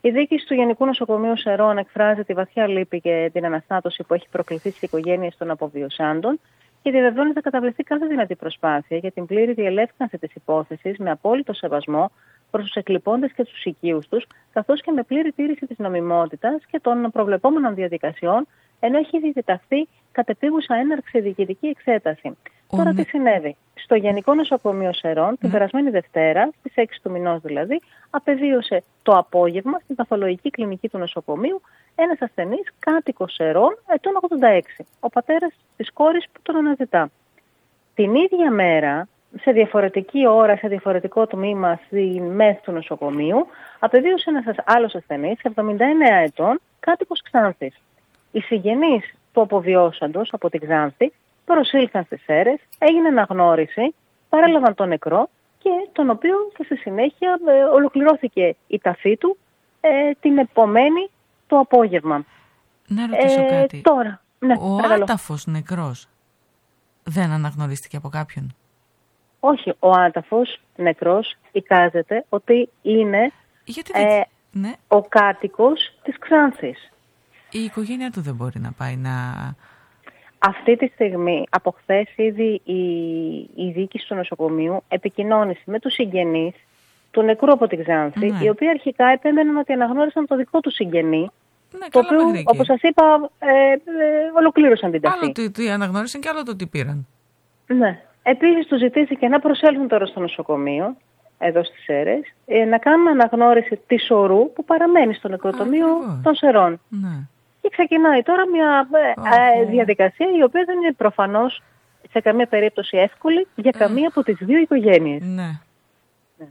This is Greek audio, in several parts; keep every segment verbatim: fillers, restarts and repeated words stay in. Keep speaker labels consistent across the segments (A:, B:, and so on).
A: Η διοίκηση του Γενικού Νοσοκομείου Σερών εκφράζει τη βαθιά λύπη και την αναστάτωση που έχει προκληθεί στις οικογένειες των αποβιωσάντων και διαβεβαιώνει ότι θα καταβληθεί κάθε δυνατή προσπάθεια για την πλήρη διελεύκανση της υπόθεσης με απόλυτο σεβασμό προς τους εκλειπώντες και τους οικείους τους, καθώς και με πλήρη τήρηση της νομιμότητας και των προβλεπόμενων διαδικασιών, ενώ έχει διδιταχθεί κατεπίγουσα έναρξη διοικητική εξέταση. Ο, Τώρα ναι. τι συνέβη? Στο Γενικό Νοσοκομείο Σερών, ναι. την περασμένη Δευτέρα, στις έξι του μηνός δηλαδή, απεβίωσε το απόγευμα στην παθολογική κλινική του νοσοκομείου ένας ασθενής κάτοικος Σερών, ετών ογδόντα έξι, ο πατέρας της κόρης που τον αναζητά. Την ίδια μέρα, σε διαφορετική ώρα, σε διαφορετικό τμήμα στη μέση του νοσοκομείου, απεβίωσε ένας άλλος ασθενής, εβδομήντα εννέα ετών, κάτοικος Ξάνθης. Οι συγγενείς του αποβιώσαντος από την Ξάνθη προσήλθαν στις αίρες, έγινε αναγνώριση, παρέλαβαν τον νεκρό και τον οποίο και στη συνέχεια ε, ολοκληρώθηκε η ταφή του ε, την επομένη το απόγευμα.
B: Να ρωτήσω ε, κάτι.
A: Τώρα, ναι,
B: ο
A: παρακαλώ.
B: άταφος νεκρός δεν αναγνωρίστηκε από κάποιον?
A: Όχι, ο άταφος νεκρός εικάζεται ότι είναι
B: Γιατί
A: ε,
B: δεν... ναι.
A: ο κάτοικος της Ξάνθης.
B: Η οικογένειά του δεν μπορεί να πάει να...
A: Αυτή τη στιγμή, από χθες ήδη η, η διοίκηση του νοσοκομείου επικοινώνησε με τους συγγενείς του νεκρού από την Ξάνθη, ναι. οι οποίοι αρχικά επέμεναν ότι αναγνώρισαν το δικό του συγγενή,
B: ναι,
A: το οποίο, όπως σας είπα, ε, ε, ολοκλήρωσαν την ταφή.
B: Άλλο το τι αναγνώρισαν και άλλο το τι πήραν.
A: Ναι. Επίσης του ζητήθηκε να προσέλθουν τώρα στο νοσοκομείο, εδώ στις Σέρρες, ε, να κάνουν αναγνώριση της ορού που παραμένει στο νεκροτομείο των Σερών.
B: Ναι.
A: Και ξεκινάει τώρα μια ε, ε, διαδικασία η οποία δεν είναι προφανώς σε καμία περίπτωση εύκολη για καμία από τις δύο οικογένειες.
B: Ναι.
A: Ναι.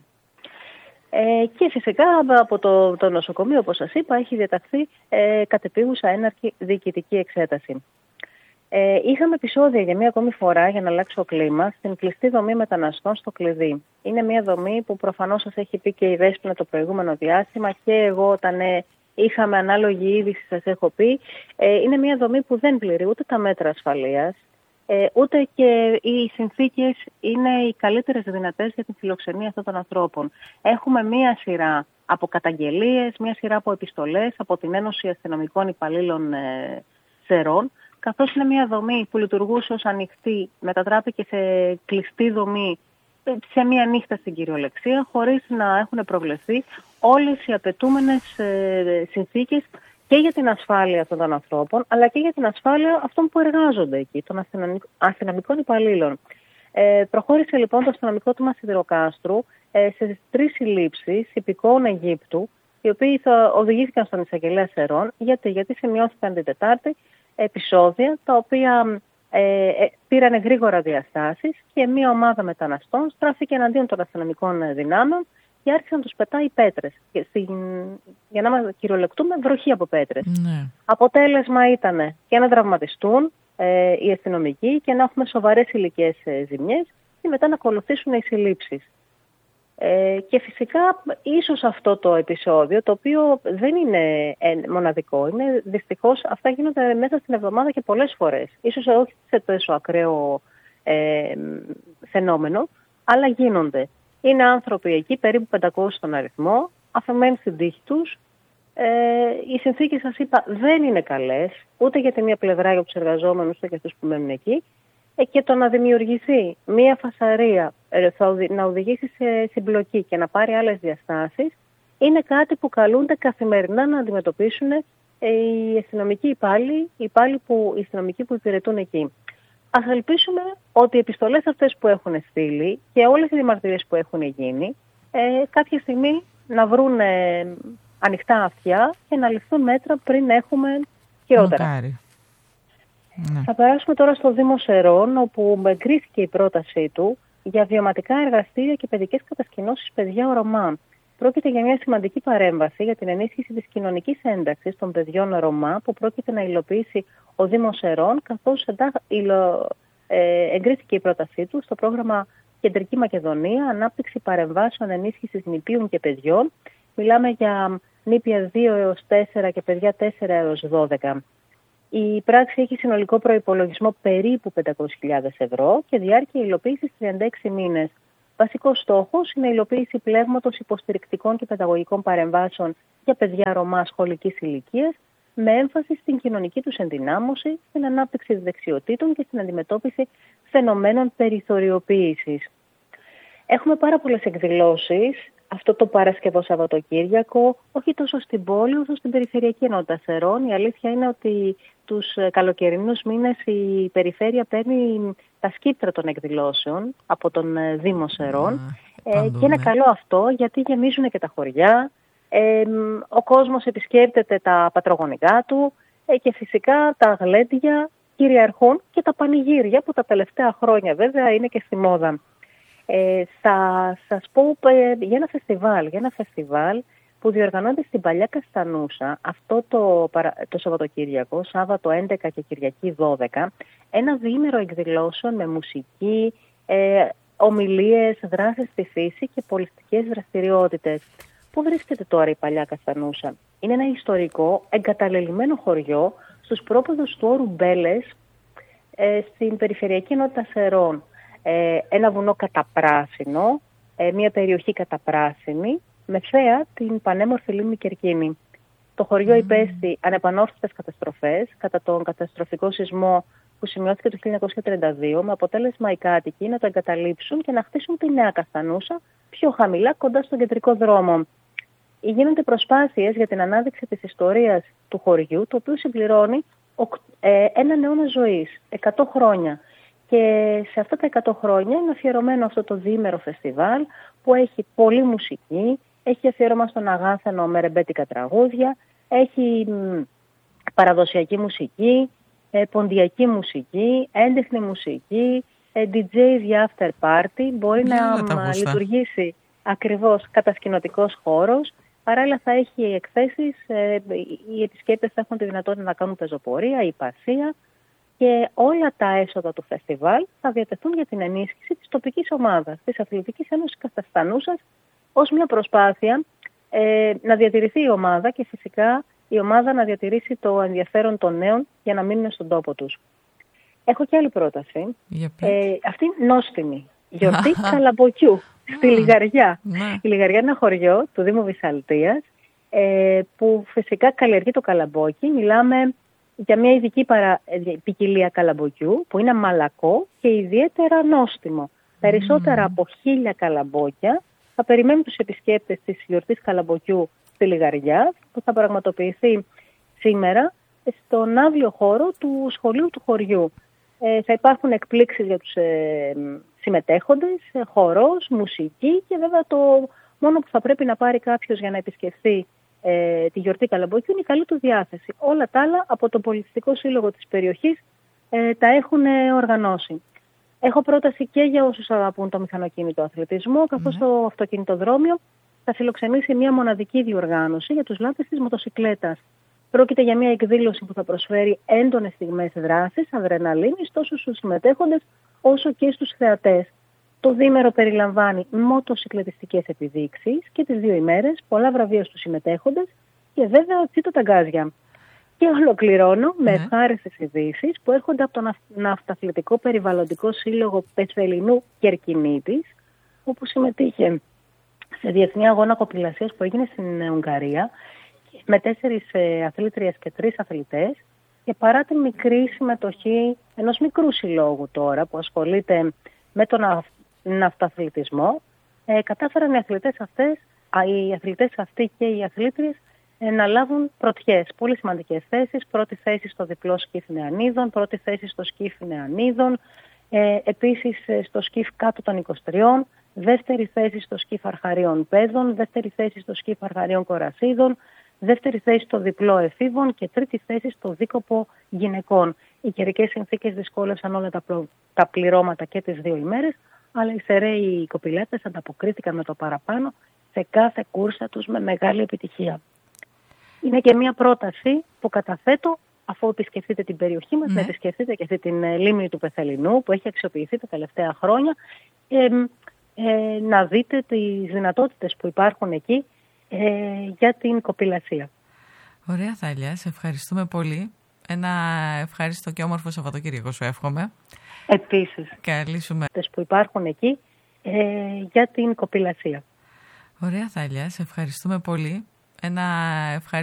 A: Ε, και φυσικά από το, το νοσοκομείο, όπως σας είπα, έχει διαταχθεί ε, κατεπίγουσα έναρκη διοικητική εξέταση. Ε, είχαμε επεισόδια για μία ακόμη φορά, για να αλλάξει ο κλίμα, στην κλειστή δομή μεταναστών στο Κλειδί. Είναι μία δομή που προφανώς σας έχει πει και η Δέσποινα το προηγούμενο διάστημα και εγώ όταν ε, είχαμε ανάλογη είδηση σας έχω πει. Ε, είναι μία δομή που δεν πληρεί ούτε τα μέτρα ασφαλείας, ε, ούτε και οι συνθήκες είναι οι καλύτερες δυνατές για την φιλοξενία αυτών των ανθρώπων. Έχουμε μία σειρά από καταγγελίες, μία σειρά από επιστολές από την Ένωση Αστυνομικών Υπαλλήλων ε, Σερών, καθώς είναι μια δομή που λειτουργούσε ως ανοιχτή, μετατράπηκε σε κλειστή δομή σε μια νύχτα στην κυριολεξία, χωρίς να έχουν προβλεφθεί όλες οι απαιτούμενες ε, συνθήκες και για την ασφάλεια αυτών των ανθρώπων, αλλά και για την ασφάλεια αυτών που εργάζονται εκεί, των αστυνομικών υπαλλήλων. Ε, προχώρησε λοιπόν το αστυνομικό τμήμα Σιδηροκάστρου ε, σε τρεις συλλήψεις υπηκόων Αιγύπτου, οι οποίοι θα οδηγήθηκαν στον εισαγγελέα Σερών, γιατί, γιατί σημειώθηκαν την Τετάρτη επεισόδια τα οποία ε, ε, πήραν γρήγορα διαστάσεις και μια ομάδα μεταναστών στράφηκε εναντίον των αστυνομικών δυνάμεων και άρχισαν να τους πετάει πέτρες. Και στην, για να μας κυριολεκτούμε, βροχή από πέτρες.
B: Ναι.
A: Αποτέλεσμα ήταν και να τραυματιστούν ε, οι αστυνομικοί και να έχουμε σοβαρές υλικές ε, ζημιές και μετά να ακολουθήσουν οι συλλήψεις. Ε, και φυσικά ίσως αυτό το επεισόδιο, το οποίο δεν είναι ε, μοναδικό, είναι δυστυχώς αυτά γίνονται μέσα στην εβδομάδα και πολλές φορές. Ίσως όχι σε τόσο ακραίο ε, φαινόμενο, αλλά γίνονται. Είναι άνθρωποι εκεί, περίπου πεντακόσιοι στον αριθμό, αφαιμένοι στην τύχη τους. Ε, οι συνθήκες, σας είπα, δεν είναι καλές, ούτε για τη μία πλευρά για τους εργαζόμενους, ούτε για αυτούς που μένουν εκεί. Και το να δημιουργηθεί μία φασαρία, να οδηγήσει σε συμπλοκή και να πάρει άλλες διαστάσεις, είναι κάτι που καλούνται καθημερινά να αντιμετωπίσουν οι αστυνομικοί υπάλληλοι, οι υπάλληλοι που, οι αστυνομικοί που υπηρετούν εκεί. Ας ελπίσουμε ότι οι επιστολές αυτές που έχουν στείλει και όλες οι διαμαρτυρίες που έχουν γίνει, ε, κάποια στιγμή να βρουν ε, ανοιχτά αυτιά και να ληφθούν μέτρα πριν έχουμε χειρότερα. Ναι. Θα περάσουμε τώρα στο Δήμο Σερών, όπου εγκρίθηκε η πρότασή του για βιωματικά εργαστήρια και παιδικές κατασκηνώσεις παιδιών Ρωμά. Πρόκειται για μια σημαντική παρέμβαση για την ενίσχυση της κοινωνικής ένταξης των παιδιών Ρωμά που πρόκειται να υλοποιήσει ο Δήμος Σερών, καθώς υλο... ε, εγκρίθηκε η πρότασή του στο πρόγραμμα Κεντρική Μακεδονία, ανάπτυξη παρεμβάσεων ενίσχυσης νηπίων και παιδιών. Μιλάμε για νήπια δύο έως τέσσερα και παιδιά τέσσερα έως δώδεκα. Η πράξη έχει συνολικό προϋπολογισμό περίπου πεντακόσιες χιλιάδες ευρώ και διάρκεια υλοποίησης τριάντα έξι μήνες. Βασικός στόχος είναι η υλοποίηση πλέγματος υποστηρικτικών και παιδαγωγικών παρεμβάσεων για παιδιά Ρωμά σχολικής ηλικίας, με έμφαση στην κοινωνική τους ενδυνάμωση, στην ανάπτυξη δεξιοτήτων και στην αντιμετώπιση φαινομένων περιθωριοποίησης. Έχουμε πάρα πολλές εκδηλώσεις αυτό το Παρασκευό Σαββατοκύριακο, όχι τόσο στην πόλη όσο στην περιφερειακή ενότητα Σερών. Η αλήθεια είναι ότι τους καλοκαιρινούς μήνες η περιφέρεια παίρνει τα σκύπτρα των εκδηλώσεων από τον Δήμο Σερών. Ε, και είναι καλό αυτό, γιατί γεμίζουν και τα χωριά. Ε, ο κόσμος επισκέπτεται τα πατρογονικά του ε, και φυσικά τα γλέντια κυριαρχούν και τα πανηγύρια που τα τελευταία χρόνια βέβαια είναι και στη μόδα. Ε, θα σας πω ε, για ένα φεστιβάλ, για ένα φεστιβάλ που διοργανώνεται στην Παλιά Καστανούσα αυτό το, το Σαββατοκύριακο, Σάββατο έντεκα και Κυριακή δώδεκα, ένα διήμερο εκδηλώσεων με μουσική, ε, ομιλίες, δράσεις στη φύση και πολιστικές δραστηριότητες. Πού βρίσκεται τώρα η Παλιά Καστανούσα? Είναι ένα ιστορικό εγκαταλελειμμένο χωριό στους πρόποδους του όρου Μπέλες, ε, στην περιφερειακή ενότητα Σερών. Ε, ένα βουνό καταπράσινο, ε, μια περιοχή καταπράσινη, με θέα την πανέμορφη λίμνη Κερκίνη. Το χωριό mm. υπέστη ανεπανόρθωτες καταστροφές κατά τον καταστροφικό σεισμό που σημειώθηκε το χίλια εννιακόσια τριάντα δύο, με αποτέλεσμα οι κάτοικοι να το εγκαταλείψουν και να χτίσουν τη νέα Καστανούσα πιο χαμηλά, κοντά στον κεντρικό δρόμο. Γίνονται προσπάθειες για την ανάδειξη της ιστορίας του χωριού, το οποίο συμπληρώνει ε, έναν αιώνα ζωής, εκατό χρόνια. Και σε αυτά τα εκατό χρόνια είναι αφιερωμένο αυτό το διήμερο φεστιβάλ που έχει πολλή μουσική, έχει αφιέρωμα στον αγάθανο με ρεμπέτικα τραγούδια, έχει μ, παραδοσιακή μουσική, ε, ποντιακή μουσική, έντεχνη μουσική, ε, ντι τζέις για after party, μπορεί για να μ, λειτουργήσει ακριβώς κατασκηνωτικός χώρος. Παράλληλα θα έχει εκθέσεις, ε, οι επισκέπτες θα έχουν τη δυνατότητα να κάνουν πεζοπορία, υπασία, και όλα τα έσοδα του φεστιβάλ θα διατεθούν για την ενίσχυση της τοπικής ομάδας, της Αθλητικής Ένωσης Καστανούσας, ως μια προσπάθεια ε, να διατηρηθεί η ομάδα και φυσικά η ομάδα να διατηρήσει το ενδιαφέρον των νέων για να μείνουν στον τόπο τους. Έχω και άλλη πρόταση. Ε, αυτή είναι νόστιμη. Γιορτή Καλαμποκιού στη Λιγαριά. Η Λιγαριά είναι ένα χωριό του Δήμου Βυσσαλτίας ε, που φυσικά καλλιεργεί το καλαμπόκι. Μιλάμε για μια ειδική παρα... ποικιλία καλαμποκιού που είναι μαλακό και ιδιαίτερα νόστιμο. Mm. Περισσότερα από χίλια καλαμπόκια θα περιμένουν τους επισκέπτες της γιορτής Καλαμποκιού στη Λιγαριά, που θα πραγματοποιηθεί σήμερα στον αύλιο χώρο του σχολείου του χωριού. Ε, θα υπάρχουν εκπλήξεις για τους ε, συμμετέχοντες, ε, χορός, μουσική και βέβαια το μόνο που θα πρέπει να πάρει κάποιος για να επισκεφθεί ε, τη γιορτή Καλαμποκιού είναι η καλή του διάθεση. Όλα τα άλλα από το Πολιτιστικό Σύλλογο της περιοχής ε, τα έχουν ε, οργανώσει. Έχω πρόταση και για όσους αγαπούν το μηχανοκίνητο αθλητισμό, καθώς mm. το αυτοκινητοδρόμιο θα φιλοξενήσει μια μοναδική διοργάνωση για τους λάτρες της μοτοσικλέτας. Πρόκειται για μια εκδήλωση που θα προσφέρει έντονες στιγμές δράσης, αδρεναλίνης, τόσο στους συμμετέχοντες όσο και στους θεατές. Το διήμερο περιλαμβάνει μοτοσικλετιστικές επιδείξεις και τις δύο ημέρες, πολλά βραβεία στους συμμετέχοντες και βέβαια τσίτο ταγκάζια. Και ολοκληρώνω με ευχάριστες ειδήσεις που έρχονται από τον Ναυταθλητικό Περιβαλλοντικό Σύλλογο Πεσφελινού Κερκινήτης, όπου συμμετείχε σε διεθνή αγώνα κοπηλασίας που έγινε στην Ουγγαρία με τέσσερις αθλήτριες και τρεις αθλητές, και παρά την μικρή συμμετοχή ενός μικρού συλλόγου τώρα που ασχολείται με τον ναυταθλητισμό, ε, κατάφεραν οι αθλητές αυτές, α, οι αθλητές αυτοί και οι αθλήτριες ε, να λάβουν πρωτιές, πολύ σημαντικές θέσεις. Πρώτη θέση στο διπλό σκύφ νεανίδων, πρώτη θέση στο σκύφ νεανίδων, ε, επίσης στο σκύφ κάτω των είκοσι τριών, δεύτερη θέση στο σκύφ αρχαρίων παιδών, δεύτερη θέση στο σκύφ αρχαρίων κορασίδων, δεύτερη θέση στο διπλό εφήβων και τρίτη θέση στο δίκοπο γυναικών. Οι καιρικές συνθήκες δυσκόλευσαν όλα τα, πλο... τα πληρώματα και τις δύο ημέρες, αλλά οι σεραίοι κοπηλάτες ανταποκρίθηκαν με το παραπάνω σε κάθε κούρσα τους με μεγάλη επιτυχία. Είναι και μια πρόταση που καταθέτω, αφού επισκεφτείτε την περιοχή μας, ναι. να επισκεφτείτε και αυτή την λίμνη του Πεθελινού που έχει αξιοποιηθεί τα τελευταία χρόνια, ε, ε, να δείτε τις δυνατότητες που υπάρχουν εκεί ε, για την κοπηλασία.
B: Ωραία, Θάλια, σε ευχαριστούμε πολύ. Ένα ευχάριστο και όμορφο Σαββατοκύριακο σου εύχομαι.
A: Επίσης,
B: καλή σου μέρα.
A: που υπάρχουν εκεί ε, για την κοπηλασία.
B: Ωραία, Θάλια. Σε ευχαριστούμε πολύ. Ένα ευχαριστώ.